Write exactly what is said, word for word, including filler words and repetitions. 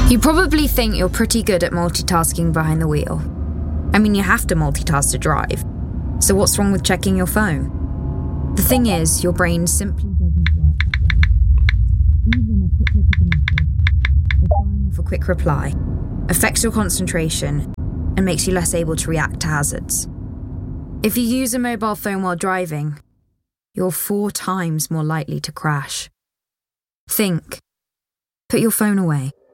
You probably think you're pretty good at multitasking behind the wheel. I mean, you have to multitask to drive. So what's wrong with checking your phone? The thing is, your brain simply doesn't work that way. Even a quick look at a message or firing off a quick reply affects your concentration and makes you less able to react to hazards. If you use a mobile phone while driving, you're four times more likely to crash. Think. Put your phone away.